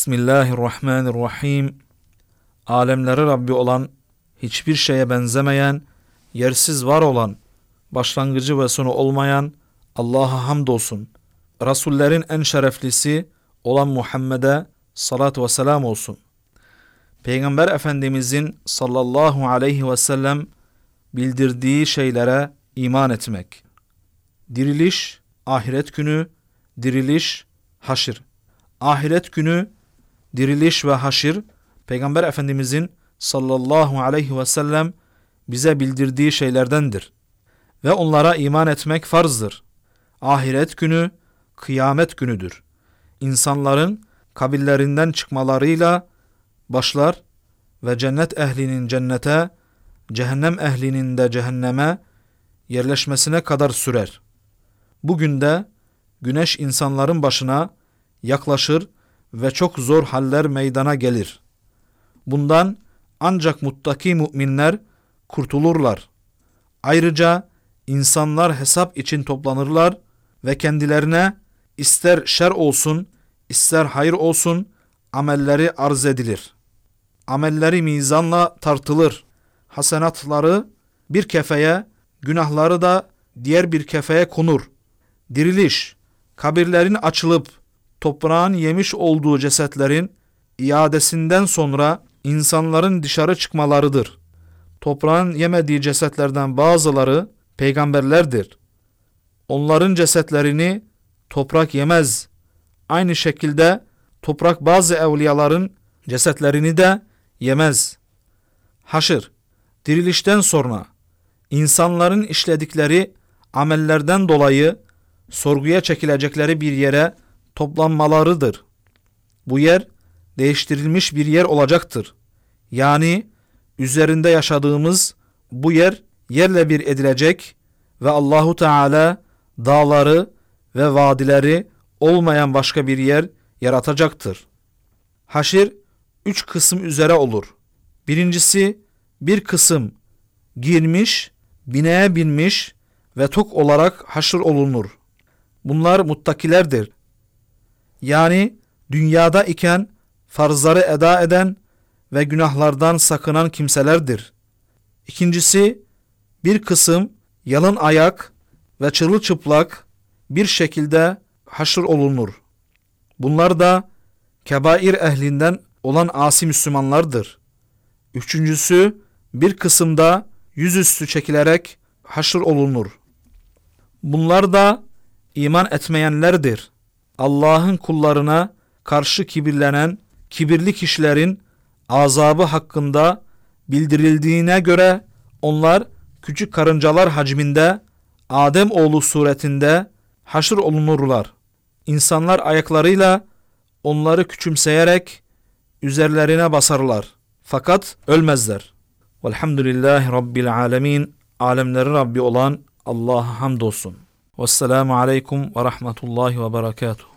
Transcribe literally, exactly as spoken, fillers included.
Bismillahirrahmanirrahim. Alemleri Rabbi olan, hiçbir şeye benzemeyen, yersiz var olan, başlangıcı ve sonu olmayan Allah'a hamdolsun. Rasullerin en şereflisi olan Muhammed'e salat ve selam olsun. Peygamber Efendimizin sallallahu aleyhi ve sellem bildirdiği şeylere iman etmek. Diriliş, ahiret günü, diriliş, haşir. Ahiret günü, diriliş ve haşir, Peygamber Efendimizin sallallahu aleyhi ve sellem bize bildirdiği şeylerdendir. Ve onlara iman etmek farzdır. Ahiret günü, kıyamet günüdür. İnsanların kabirlerinden çıkmalarıyla başlar ve cennet ehlinin cennete, cehennem ehlinin de cehenneme yerleşmesine kadar sürer. Bugün de güneş insanların başına yaklaşır ve çok zor haller meydana gelir. Bundan ancak muttaki müminler kurtulurlar. Ayrıca insanlar hesap için toplanırlar ve kendilerine ister şer olsun, ister hayır olsun amelleri arz edilir. Amelleri mizanla tartılır. Hasenatları bir kefeye, günahları da diğer bir kefeye konur. Diriliş, kabirlerin açılıp toprağın yemiş olduğu cesetlerin iadesinden sonra insanların dışarı çıkmalarıdır. Toprağın yemediği cesetlerden bazıları peygamberlerdir. Onların cesetlerini toprak yemez. Aynı şekilde toprak bazı evliyaların cesetlerini de yemez. Haşr, dirilişten sonra insanların işledikleri amellerden dolayı sorguya çekilecekleri bir yere toplanmalarıdır. Bu yer değiştirilmiş bir yer olacaktır. Yani üzerinde yaşadığımız bu yer yerle bir edilecek ve Allahu Teala dağları ve vadileri olmayan başka bir yer yaratacaktır. Haşir üç kısım üzere olur. Birincisi, bir kısım girmiş, bineğe binmiş ve tok olarak haşr olunur. Bunlar muttakilerdir. Yani dünyada iken farzları eda eden ve günahlardan sakınan kimselerdir. İkincisi, bir kısım yalın ayak ve çırılçıplak bir şekilde haşr olunur. Bunlar da kebair ehlinden olan asi Müslümanlardır. Üçüncüsü, bir kısımda yüzüstü çekilerek haşr olunur. Bunlar da iman etmeyenlerdir. Allah'ın kullarına karşı kibirlenen kibirli kişilerin azabı hakkında bildirildiğine göre onlar küçük karıncalar hacminde Adem oğlu suretinde haşr olunurlar. İnsanlar ayaklarıyla onları küçümseyerek üzerlerine basarlar. Fakat ölmezler. Velhamdülillahi Rabbil alemin. Alemlerin Rabbi olan Allah'a hamdolsun. Vesselamu aleykum ve rahmetullahi ve berekatuhu.